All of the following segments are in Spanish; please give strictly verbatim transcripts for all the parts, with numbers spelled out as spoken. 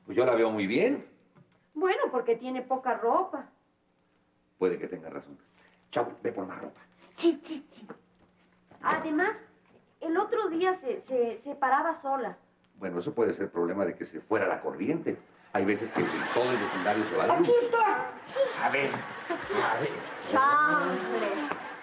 Pues yo la veo muy bien. Bueno, porque tiene poca ropa. Puede que tenga razón. Chavo, ve por más ropa. Sí, sí, sí. Además, el otro día se, se, se paraba sola. Bueno, eso puede ser problema de que se fuera la corriente. Hay veces que en todo el vecindario se va la luz. ¡Aquí está! A ver, a ver. ¡Chanfle!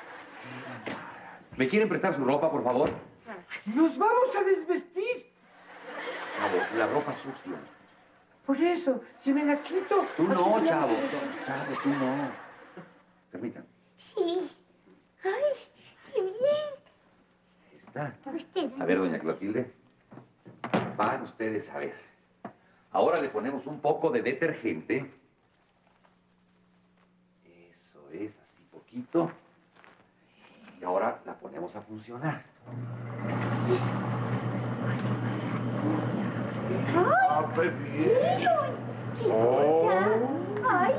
¿Me quieren prestar su ropa, por favor? ¡Nos vamos a desvestir! Chavo, la ropa sucia. Por eso, si me la quito... Tú no, aquí chavo. la- Chavo, tú no. Permítanme. Sí. Ay, qué bien. Ahí está. Usted. A ver, doña Clotilde. Van ustedes a ver. Ahora le ponemos un poco de detergente. Eso es, así poquito. Y ahora la ponemos a funcionar. ¡Ah, qué bien! ¡Qué cosa! ¡Ay!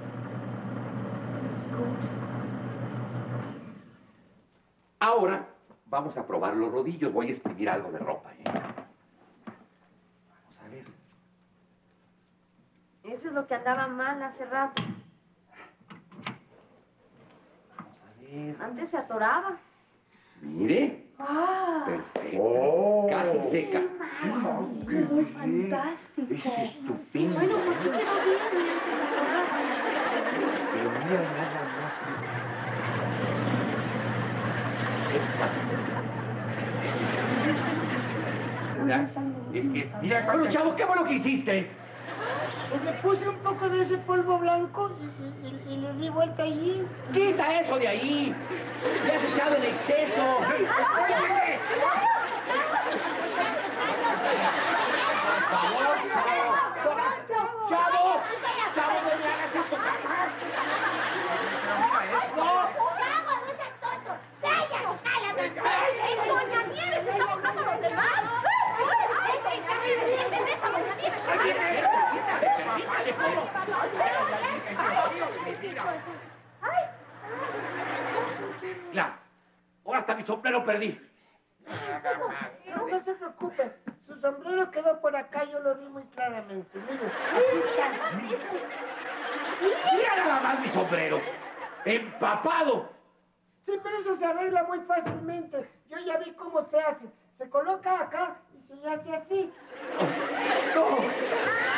Ahora vamos a probar los rodillos. Voy a exprimir algo de ropa, ¿eh? Vamos a ver. Eso es lo que andaba mal hace rato. Vamos a ver. Antes se atoraba. Mire. ¡Ah! Perfecto. Oh. Casi seca. ¡Qué bien! fantástico. Es estupendo. Bueno, pues sí quedó bien. Antes se atoraba. Pero mira nada más. Es que, mira, bueno, chavo, qué bueno que hiciste. Pues le puse un poco de ese polvo blanco y, y- y- y le di vuelta allí. Quita eso de ahí. Le has echado en exceso. Por favor, chavo. Chavo, chavo, no me hagas esto. No. ¡Chavo, no seas tonto! ¡Vaya! ¡Cálame! ¡Doña Nieves está mojando a los demás! ¡Ay, Doña Nieves! ¿Quién esa Doña Nieves? ¡Ay! Mira, ahora hasta mi sombrero perdí. No, no se preocupe. Su sombrero quedó por acá, yo lo vi muy claramente. Mire, aquí está. Mira nada más mi sombrero. Empapado. Sí, pero eso se arregla muy fácilmente. Yo ya vi cómo se hace. Se coloca acá y se hace así. No.